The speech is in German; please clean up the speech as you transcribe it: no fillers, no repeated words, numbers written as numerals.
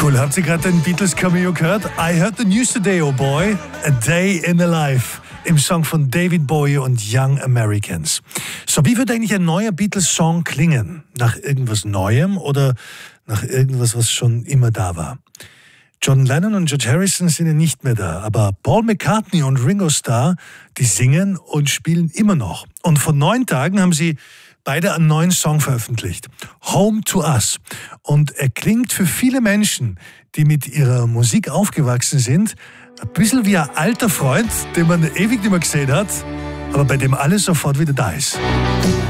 Cool, habt ihr gerade den Beatles Cameo gehört? I heard the news today, oh boy. A Day in the Life. Im Song von David Bowie und Young Americans. So, wie würde eigentlich ein neuer Beatles-Song klingen? Nach irgendwas Neuem oder nach irgendwas, was schon immer da war? John Lennon und George Harrison sind ja nicht mehr da, aber Paul McCartney und Ringo Starr, die singen und spielen immer noch. Und vor 9 Tagen haben sie beide einen neuen Song veröffentlicht, Home to Us. Und er klingt für viele Menschen, die mit ihrer Musik aufgewachsen sind, ein bisschen wie ein alter Freund, den man ewig nicht mehr gesehen hat, aber bei dem alles sofort wieder da ist.